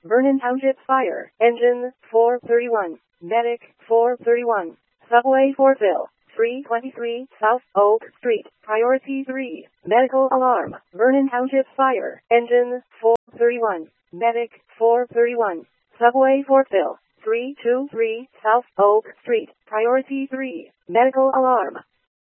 Vernon Township Fire. Engine 431. Medic 431. Subway Fortville. 323 South Oak Street. Priority 3. Medical alarm. Vernon Township Fire. Engine 431. Medic 431. Subway Fortville. 323 South Oak Street. Priority 3. Medical alarm.